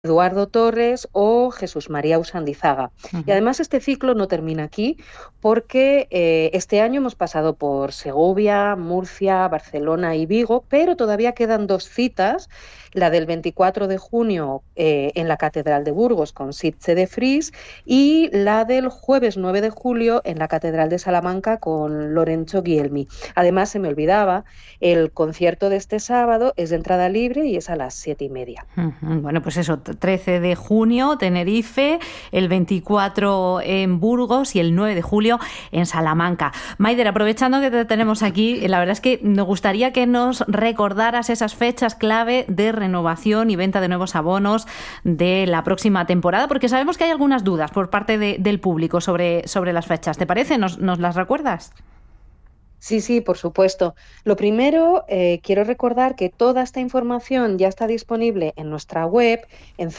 Eduardo Torres o Jesús María Usandizaga. Y Ujú. además este ciclo no termina aquí porque este año hemos pasado por Segovia, Murcia, Barcelona y Vigo, pero todavía quedan 2 citas, la del 24 de junio en la Catedral de Burgos con Sitze de Vries y la del jueves 9 de julio en la Catedral de Salamanca con Lorenzo Guilhelmi. Además, se me olvidaba, el concierto de este sábado es de entrada libre y es a las 7:30. Bueno, pues eso, 13 de junio, Tenerife, el 24 en Burgos y el 9 de julio en Salamanca. Maider, aprovechando que te tenemos aquí, la verdad es que nos gustaría que nos recordaras esas fechas clave de renovación y venta de nuevos abonos de la próxima temporada, porque sabemos que hay algunas dudas por parte del público sobre las fechas. ¿Te parece? ¿Nos las recuerdas? Sí, sí, por supuesto. Lo primero, quiero recordar que toda esta información ya está disponible en nuestra web, en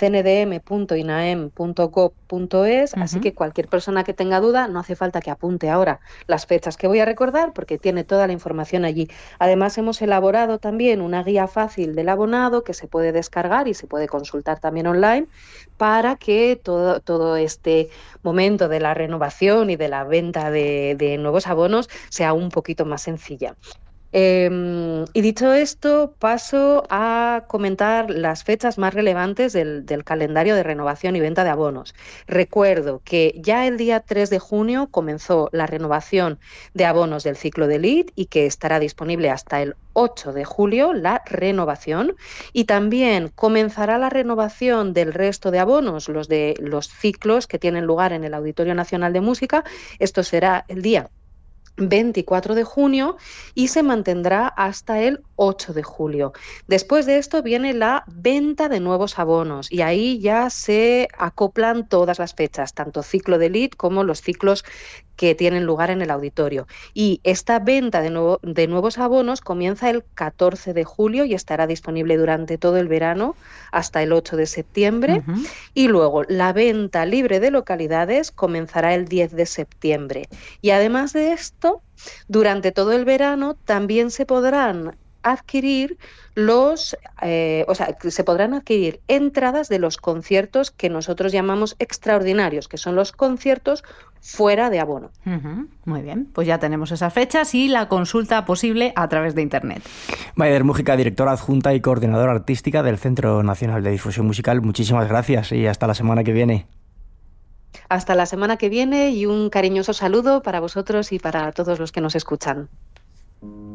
cndm.inaem.gov.es, así Ujú. que cualquier persona que tenga duda no hace falta que apunte ahora las fechas que voy a recordar porque tiene toda la información allí. Además, hemos elaborado también una guía fácil del abonado que se puede descargar y se puede consultar también online para que todo este momento de la renovación y de la venta de nuevos abonos sea un poquito más sencilla. Y dicho esto, paso a comentar las fechas más relevantes del calendario de renovación y venta de abonos. Recuerdo que ya el día 3 de junio comenzó la renovación de abonos del ciclo de Elite y que estará disponible hasta el 8 de julio la renovación, y también comenzará la renovación del resto de abonos, los de los ciclos que tienen lugar en el Auditorio Nacional de Música. Esto será el día 24 de junio y se mantendrá hasta el 8 de julio. Después de esto viene la venta de nuevos abonos y ahí ya se acoplan todas las fechas, tanto ciclo de Elite como los ciclos que tienen lugar en el auditorio. Y esta venta de nuevos abonos comienza el 14 de julio y estará disponible durante todo el verano hasta el 8 de septiembre. Ujú. Y luego la venta libre de localidades comenzará el 10 de septiembre. Y además de esto, durante todo el verano también se podrán adquirir se podrán adquirir entradas de los conciertos que nosotros llamamos extraordinarios, que son los conciertos fuera de abono. Muy bien, pues ya tenemos esas fechas y la consulta posible a través de Internet. Maider Mújica, directora adjunta y coordinadora artística del Centro Nacional de Difusión Musical, muchísimas gracias y hasta la semana que viene. Hasta la semana que viene y un cariñoso saludo para vosotros y para todos los que nos escuchan.